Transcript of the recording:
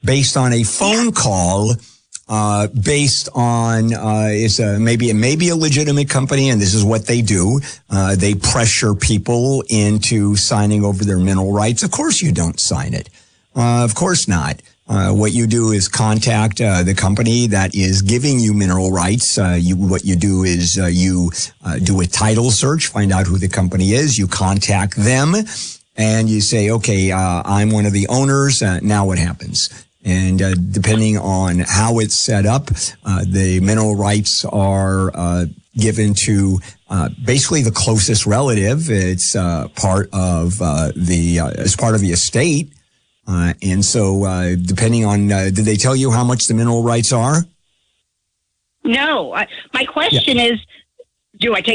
based on a phone call, based on maybe a legitimate company, and this is what they do. They pressure people into signing over their mineral rights. Of course you don't sign it. Of course not. What you do is contact the company that is giving you mineral rights. What you do is you do a title search, find out who the company is. You contact them, and you say, okay, I'm one of the owners. Now what happens? And depending on how it's set up, the mineral rights are given to basically the closest relative. It's part of the estate. And so, depending on, did they tell you how much the mineral rights are? No. My question is, do I take